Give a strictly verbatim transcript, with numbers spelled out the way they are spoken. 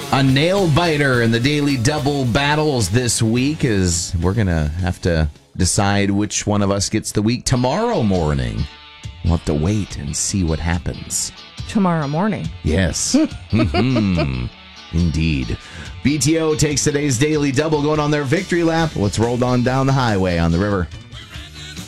A nail biter in the daily double battles this week is we're going to have to decide which one of us gets the week tomorrow morning. We'll have to wait and see what happens. Tomorrow morning. Yes. mm-hmm. Indeed. B T O takes today's daily double going on their victory lap. Let's roll on down the highway on the river.